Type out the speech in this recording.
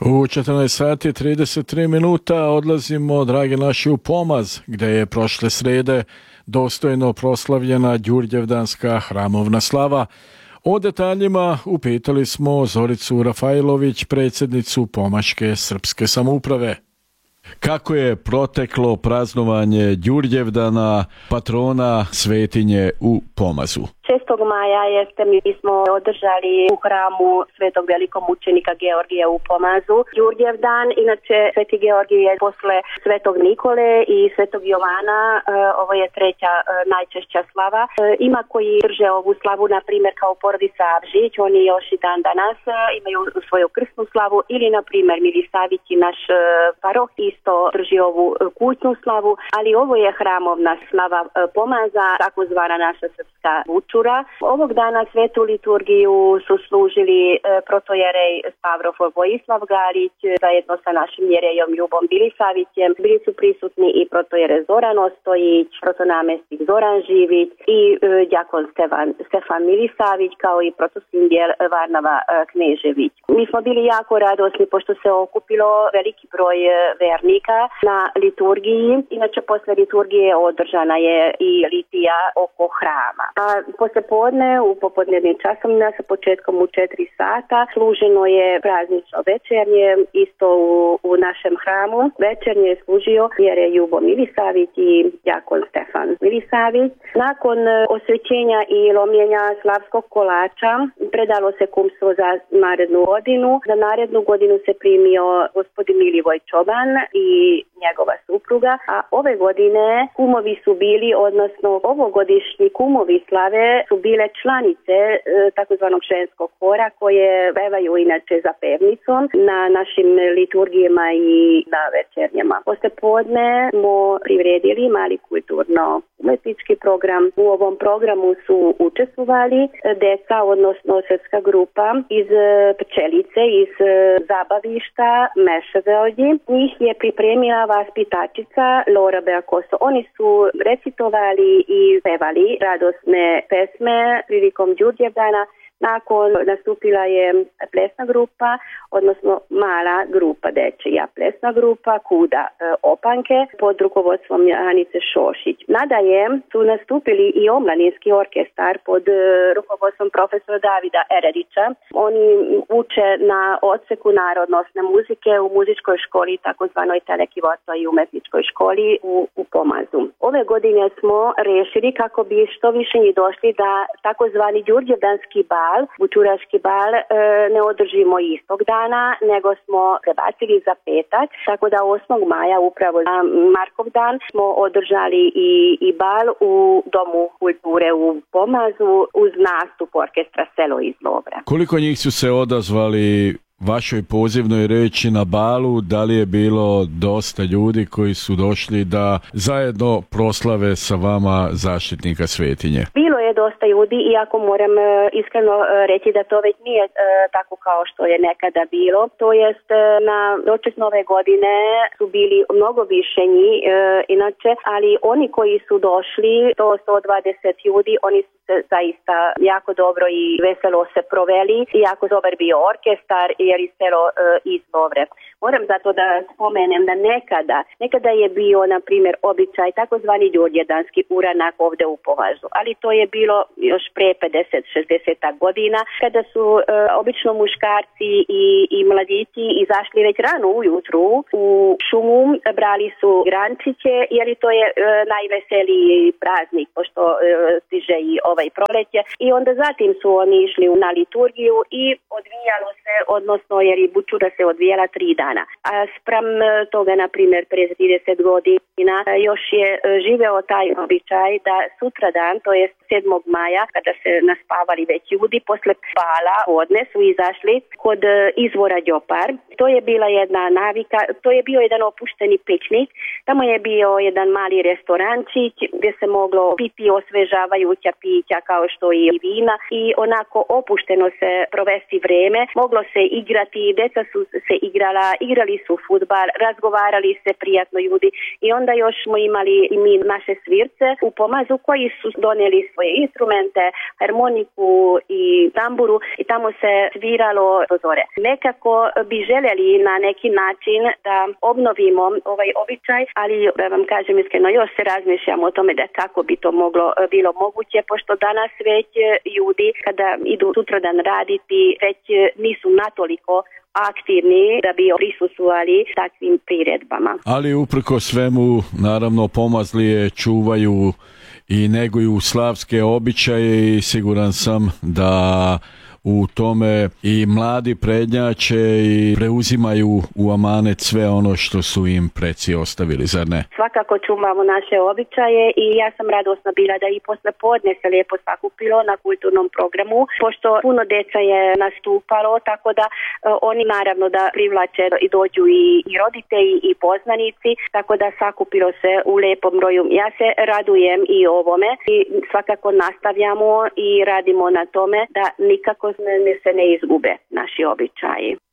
U 14 sati 33 minuta odlazimo, dragi naši, u Pomaz, gdje je prošle srede dostojno proslavljena Đurđevdanska hramovna slava. O detaljima upitali smo Zoricu Rafajlović, predsjednicu Pomaške srpske samouprave. Kako je proteklo praznovanje Đurđevdana, patrona svetinje u Pomazu? 6. maja mi smo održali u hramu Svetog velikog mučenika Georgija u Pomazu Đurđevdan. Inače, Sveti Georgij je posle Svetog Nikole i Svetog Jovana, ovo je treća najčešća slava. Ima koji drže ovu slavu, na primjer, kao porodica Avžić, oni još i dan danas imaju svoju krsnu slavu, ili na primjer Milisavić i naš paroh isto drži ovu kućnu slavu, ali ovo je hramovna slava Pomaza, takozvana naša srpska vučura. Ovog dana svetu liturgiju su služili protojerej Stavrofor Vojislav Galić zajedno sa našim jerejom Ljubom Bilisavićem. Bili su prisutni i protojere Zoran Ostojić, protonamestnik Zoran Živić i đakon Stefan Milisavić, kao i protosinjel Varnava Knežević. Mi smo bili jako radosni pošto se okupilo veliki broj vernika na liturgiji. Inače, posle liturgije održana je i litija oko hrama. Posle podne, u popodnevnim časovima sa početkom u 4 sata, služeno je praznično večernje, isto u našem hramu. Večernje je služio jerej Ljubo Milisavić i đakon Stefan Milisavić. Nakon osvećenja i lomljenja slavskog kolača predalo se kumstvo za narednu godinu. Za narednu godinu se primio gospodin Milivoj Čoban i njegova supruga, a ove godine kumovi su bili, odnosno ovogodišnji kumovi slave su bile članice takozvanog ženskog hora koje pevaju inače za pevnicom na našim liturgijama i na večernjama. Posle podne smo priredili mali kulturno-umetnički program. U ovom programu su učestvovali deca, odnosno srpska grupa iz Pčelice, iz zabavišta Meševeođi. Njih je pripremila vaspitačica Lora Beakoso. Oni su recitovali i pevali radosne pesme prilikom Đurđevdana. Nakon nastupila je plesna grupa, odnosno mala grupa dečija plesna grupa Kuda Opanke pod rukovodstvom Anice Šošić. Nadalje su nastupili i omladinski orkestar pod rukovodstvom profesora Davida Ererića. Oni uče na odseku narodnosne muzike u muzičkoj školi, takozvanoj Telekivotoj i umetničkoj školi u Pomazu. Ove godine smo rešili kako bi što više njih došli da takozvani Đurđevdanski bal, vučuraški bal, ne održimo istog dana, nego smo prebacili za petak, tako da 8. maja, upravo na Markov dan, smo održali i bal u Domu kulture u Pomazu uz nastup orkestra Selo iz Lovra. Koliko njih su se odazvali vašoj pozivnoj reči na balu? Da li je bilo dosta ljudi koji su došli da zajedno proslave sa vama zaštitnika svetinje? Bilo je dosta ljudi, iako moram iskreno reći da to već nije tako kao što je nekada bilo. To jest, na doček nove godine su bili mnogo više njih, inače, ali oni koji su došli, to 120 ljudi, oni su se zaista jako dobro i veselo se proveli. Jako dobar bio orkestar, jer i Selo iz Lovre. Moram zato da spomenem da nekada je bio, na primjer, običaj takozvani Đurđevdanski uranak ovde u Pomazu, ali to je bilo još pre 50-60 godina, kada su obično muškarci i mladići izašli već rano ujutru u šumu, brali su grančiće, jer to je najveseliji praznik, pošto stiže i ovaj proleće, i onda zatim su oni išli na liturgiju i odvijalo se, odnosno jer i bučura se odvijala 3 dana. A spram toga, na primjer, pre 30 godina još je živeo taj običaj da sutradan, to je 7. maja, kada se naspavali već ljudi, posle bala podne su izašli kod izvora Đopar. To je bila jedna navika, to je bio jedan opušteni piknik. Tamo je bio jedan mali restorančić gdje se moglo piti osvežavajuća pića kao što i vina i onako opušteno se provesti vreme. Moglo se igrati, deca su se igrali su fudbal, razgovarali se prijatno ljudi i onda još smo imali i mi naše svirce u Pomazu koji su donijeli svoje instrumente, harmoniku i tamburu i tamo se sviralo do zore. Nekako bi željeli na neki način da obnovimo ovaj običaj, ali da vam kažem iskreno, još se razmišljamo o tome da kako bi to bilo moguće, pošto danas već ljudi kada idu sutradan raditi već nisu natoliko aktivni da bi prisustvovali takvim priredbama. Ali uprko svemu, naravno, pomazlije čuvaju i neguju slavske običaje i siguran sam da u tome i mladi prednjače i preuzimaju u amanet sve ono što su im preci ostavili, zar ne? Svakako čuvamo naše običaje i ja sam radosna bila da i posle podne se lijepo sakupilo na kulturnom programu, pošto puno deca je nastupalo, tako da oni naravno da privlače i dođu i roditelji i poznanici, tako da sakupilo se u lijepom broju. Ja se radujem i ovome i svakako nastavljamo i radimo na tome da nikako se ne izgube naši običaji.